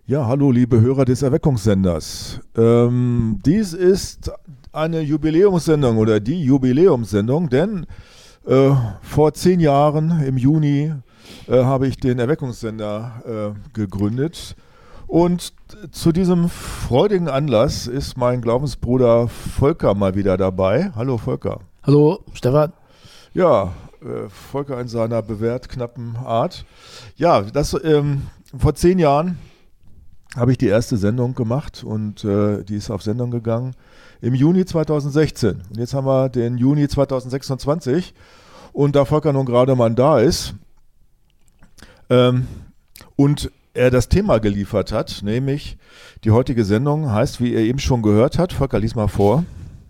Ja, hallo liebe Hörer des Erweckungssenders. Dies ist eine Jubiläumssendung oder die Jubiläumssendung, denn vor 10 Jahren im Juni habe ich den Erweckungssender gegründet und zu diesem freudigen Anlass ist mein Glaubensbruder Volker mal wieder dabei. Hallo Volker. Hallo Stefan. Ja, Volker in seiner bewährt knappen Art. Ja, das vor 10 Jahren habe ich die erste Sendung gemacht und die ist auf Sendung gegangen im Juni 2016. Und jetzt haben wir den Juni 2026 und da Volker nun gerade mal da ist und er das Thema geliefert hat, nämlich die heutige Sendung heißt, wie ihr eben schon gehört habt, Volker, lies mal vor.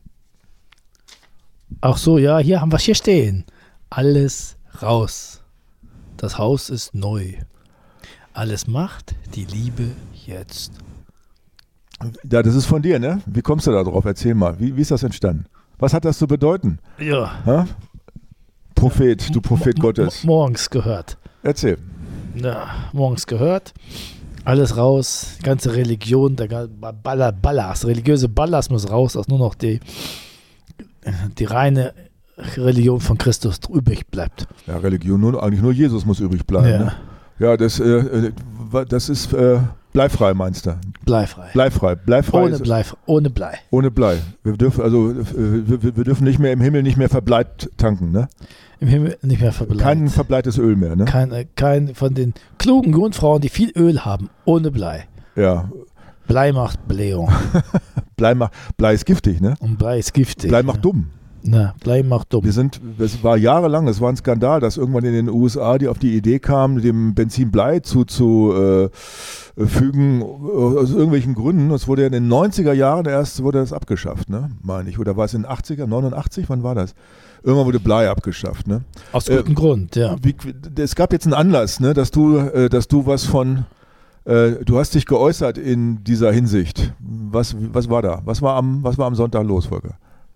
Ach so, ja, hier haben wir es hier stehen. Alles raus. Das Haus ist neu. Alles macht die Liebe jetzt. Ja, das ist von dir, ne? Wie kommst du da drauf? Erzähl mal. Wie ist das entstanden? Was hat das zu bedeuten? Ja. Ha? Prophet, du Prophet Gottes. Morgens gehört. Erzähl. Ja, morgens gehört. Alles raus. Ganze Religion, der Ballast. Religiöse Ballast muss raus, dass nur noch die reine Religion von Christus übrig bleibt. Ja, Religion, eigentlich nur Jesus muss übrig bleiben. Ja, ne? Ja, das ist bleifrei, meinst du? Bleifrei. Bleifrei. Ohne Blei. Ohne Blei. Wir dürfen nicht mehr im Himmel nicht mehr verbleit tanken, ne? Im Himmel nicht mehr verbleit. Kein verbleites Öl mehr, ne? Kein von den klugen Jungfrauen, die viel Öl haben, ohne Blei. Ja. Blei macht Blähung. Blei ist giftig, ne? Und Blei ist giftig. Blei macht dumm. Na, Blei macht dumm. Es war jahrelang, es war ein Skandal, dass irgendwann in den USA die auf die Idee kamen, dem Benzin Blei zuzufügen, aus irgendwelchen Gründen. Es wurde ja in den 90er Jahren erst wurde das abgeschafft, ne? Meine ich. Oder war es in den 80er, 89? Wann war das? Irgendwann wurde Blei abgeschafft, ne? Aus gutem Grund, ja. Es gab jetzt einen Anlass, ne, dass du was von du hast dich geäußert in dieser Hinsicht. Was war da? Was war am Sonntag los, Volker?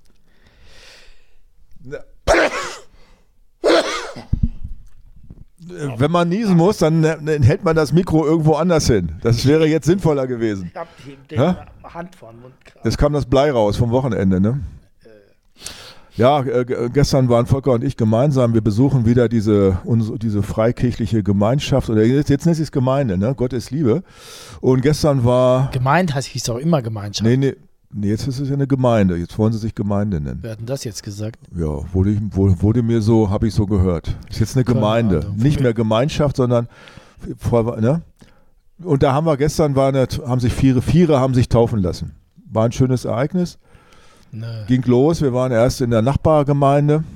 Wenn man niesen muss, dann hält man das Mikro irgendwo anders hin. Das wäre jetzt sinnvoller gewesen. Ich hab die Hand vor den Mund. Jetzt kam das Blei raus vom Wochenende, ne? Ja, gestern waren Volker und ich gemeinsam, wir besuchen wieder diese freikirchliche Gemeinschaft, oder jetzt nennt sich es Gemeinde, ne? Gott ist Liebe. Und gestern war... Gemeint hieß es auch immer Gemeinschaft. Nee, jetzt ist es ja eine Gemeinde. Jetzt wollen sie sich Gemeinde nennen. Wer hat denn das jetzt gesagt? Ja, wurde mir so, habe ich so gehört. Ist jetzt eine Gemeinde. Nicht mehr Gemeinschaft, sondern, ne? Und da haben wir gestern, haben sich Viere haben sich taufen lassen. War ein schönes Ereignis. Nee. Ging los, wir waren erst in der Nachbargemeinde.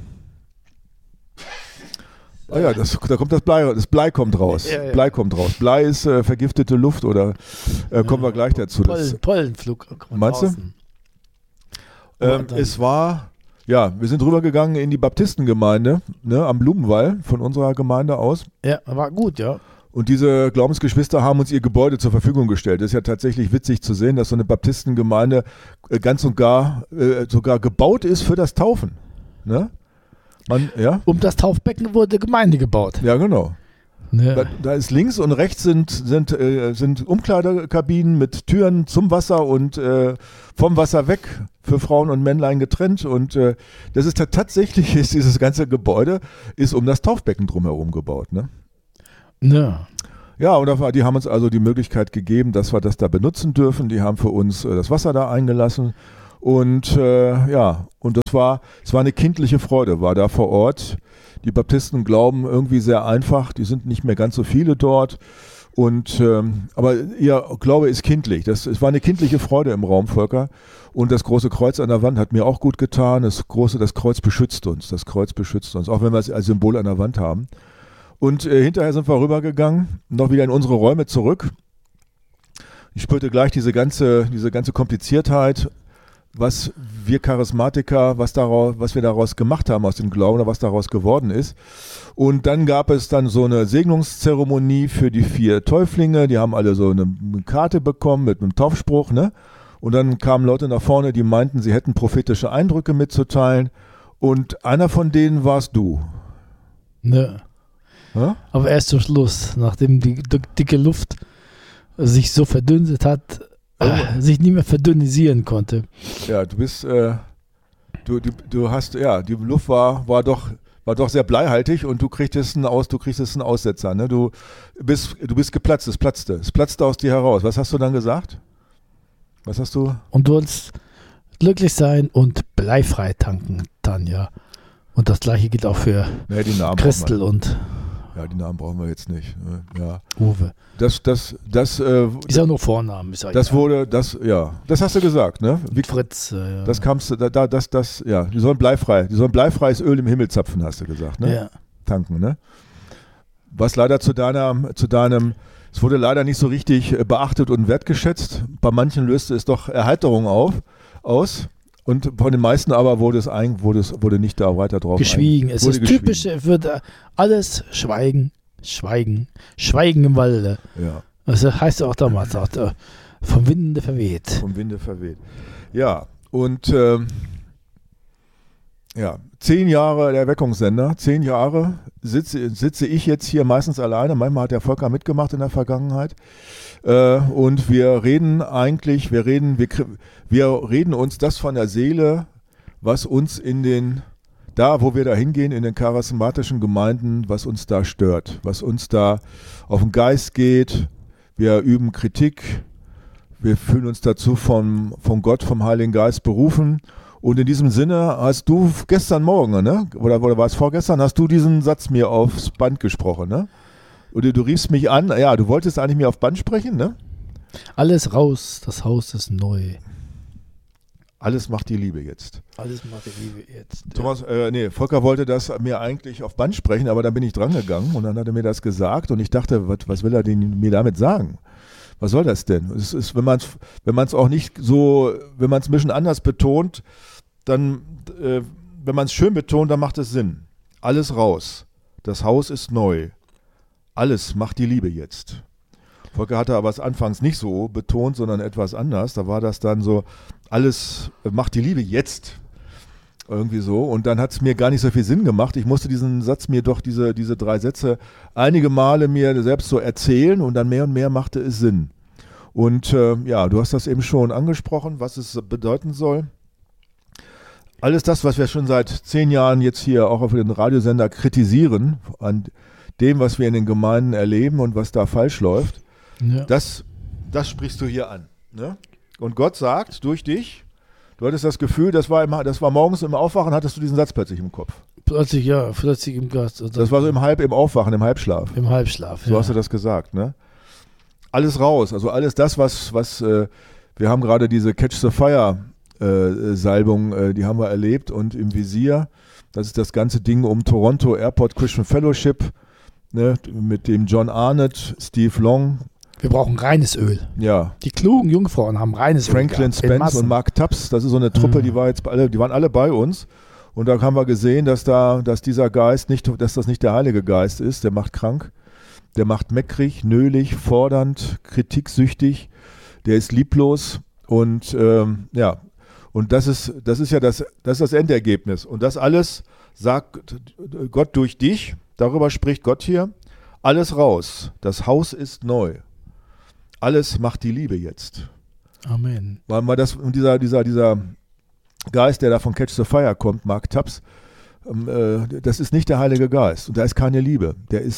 Ah ja, da kommt das Blei kommt raus. Ja. Blei kommt raus. Blei ist vergiftete Luft oder kommen wir gleich dazu. Pollenflug. Meinst du? Es war, ja, wir sind rübergegangen in die Baptistengemeinde, ne, am Blumenwall von unserer Gemeinde aus. Ja, war gut, ja. Und diese Glaubensgeschwister haben uns ihr Gebäude zur Verfügung gestellt. Das ist ja tatsächlich witzig zu sehen, dass so eine Baptistengemeinde ganz und gar sogar gebaut ist für das Taufen. Ne? Ja? Um das Taufbecken wurde Gemeinde gebaut. Ja, genau. Ja. Da ist links und rechts sind Umkleidekabinen mit Türen zum Wasser und vom Wasser weg für Frauen und Männlein getrennt. Und das ist tatsächlich, dieses ganze Gebäude ist um das Taufbecken drumherum gebaut. Ne? Ja. Ja, und die haben uns also die Möglichkeit gegeben, dass wir das da benutzen dürfen. Die haben für uns das Wasser da eingelassen. Und und es war eine kindliche Freude, war da vor Ort. Die Baptisten glauben irgendwie sehr einfach, die sind nicht mehr ganz so viele dort. Und aber ihr Glaube ist kindlich. Es war eine kindliche Freude im Raum, Volker. Und das große Kreuz an der Wand hat mir auch gut getan. Das Kreuz beschützt uns. Das Kreuz beschützt uns, auch wenn wir es als Symbol an der Wand haben. Und hinterher sind wir rübergegangen, noch wieder in unsere Räume zurück. Ich spürte gleich diese ganze Kompliziertheit, was wir Charismatiker, was wir daraus gemacht haben aus dem Glauben oder was daraus geworden ist. Und dann gab es dann so eine Segnungszeremonie für die 4 Täuflinge. Die haben alle so eine Karte bekommen mit einem Taufspruch, ne? Und dann kamen Leute nach vorne, die meinten, sie hätten prophetische Eindrücke mitzuteilen. Und einer von denen warst du. Ne. Ja? Aber erst zum Schluss, nachdem die dicke Luft sich so verdünnt hat, sich nicht mehr verdünnisieren konnte. Ja, du bist, du hast, ja, die Luft war doch sehr bleihaltig und du kriegtest einen Aussetzer. Ne? Du bist geplatzt, es platzte aus dir heraus. Was hast du dann gesagt? Was hast du? Und du sollst glücklich sein und bleifrei tanken, Tanja. Und das gleiche gilt auch für Christel und ja, die Namen brauchen wir jetzt nicht. Ne? Ja. Uwe. Das ist ja nur Vornamen. Das hast du gesagt, ne? Wie Fritz. Ja. Das kamst ja, die sollen bleifreies Öl im Himmel zapfen, hast du gesagt, ne? Ja. Tanken, ne? Was leider zu deinem, es wurde leider nicht so richtig beachtet und wertgeschätzt. Bei manchen löste es doch Erheiterung aus. Und von den meisten aber wurde nicht da weiter drauf geschwiegen. Es ist typisch, wird alles schweigen im Walde. Ja. Das heißt auch damals, vom Winde verweht. Vom Winde verweht. Ja, und 10 Jahre der Erweckungssender, 10 Jahre sitze ich jetzt hier meistens alleine. Manchmal hat der Volker mitgemacht in der Vergangenheit. Und wir reden uns das von der Seele, was uns wo wir da hingehen, in den charismatischen Gemeinden, was uns da stört, was uns da auf den Geist geht. Wir üben Kritik, wir fühlen uns dazu von Gott, vom Heiligen Geist berufen. Und in diesem Sinne hast du gestern Morgen, ne? Oder war es vorgestern, hast du diesen Satz mir aufs Band gesprochen, ne? Oder du riefst mich an, ja, du wolltest eigentlich mir auf Band sprechen, ne? Alles raus, das Haus ist neu. Alles macht die Liebe jetzt. Alles macht die Liebe jetzt. Thomas, Volker wollte das mir eigentlich auf Band sprechen, aber dann bin ich dran gegangen und dann hat er mir das gesagt und ich dachte, was will er denn mir damit sagen? Was soll das denn? Es ist, wenn man es auch nicht so, wenn man es ein bisschen anders betont, dann, wenn man es schön betont, dann macht es Sinn. Alles raus. Das Haus ist neu. Alles macht die Liebe jetzt. Volker hatte aber es anfangs nicht so betont, sondern etwas anders. Da war das dann so, alles macht die Liebe jetzt. Irgendwie so. Und dann hat es mir gar nicht so viel Sinn gemacht. Ich musste diesen Satz mir doch, diese 3 Sätze, einige Male mir selbst so erzählen und dann mehr und mehr machte es Sinn. Und du hast das eben schon angesprochen, was es bedeuten soll. Alles das, was wir schon seit 10 Jahren jetzt hier auch auf den Radiosender kritisieren, an dem, was wir in den Gemeinden erleben und was da falsch läuft, das sprichst du hier an. Ne? Und Gott sagt durch dich, du hattest das Gefühl, das war morgens im Aufwachen, hattest du diesen Satz plötzlich im Kopf. Plötzlich im Geist. Das war so im Aufwachen, im Halbschlaf. Im Halbschlaf, so hast du das gesagt, ne? Alles raus, also alles das, was wir haben gerade diese Catch the Fire Salbung, die haben wir erlebt und im Visier, das ist das ganze Ding um Toronto Airport Christian Fellowship, ne, mit dem John Arnott, Steve Long. Wir brauchen reines Öl. Ja. Die klugen Jungfrauen haben reines Franklin Öl. Franklin Spence und Mark Tubbs, das ist so eine Truppe, die waren alle bei uns. Und da haben wir gesehen, dass dieser Geist dass das nicht der Heilige Geist ist, der macht krank, der macht meckrig, nölig, fordernd, kritiksüchtig, der ist lieblos und und das ist das Endergebnis. Und das alles sagt Gott durch dich, darüber spricht Gott hier, alles raus, das Haus ist neu. Alles macht die Liebe jetzt. Amen. Weil dieser Geist, der da von Catch the Fire kommt, Mark Tubbs, das ist nicht der Heilige Geist und da ist keine Liebe.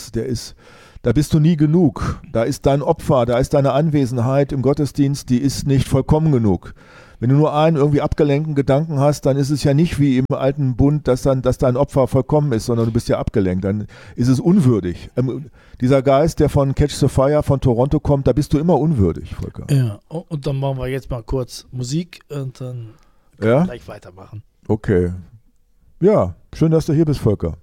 Da bist du nie genug. Da ist dein Opfer, da ist deine Anwesenheit im Gottesdienst, die ist nicht vollkommen genug. Wenn du nur einen irgendwie abgelenkten Gedanken hast, dann ist es ja nicht wie im alten Bund, dass dein Opfer vollkommen ist, sondern du bist ja abgelenkt. Dann ist es unwürdig. Dieser Geist, der von Catch the Fire, von Toronto kommt, da bist du immer unwürdig, Volker. Ja, und dann machen wir jetzt mal kurz Musik und dann können wir gleich weitermachen. Okay. Ja, schön, dass du hier bist, Volker.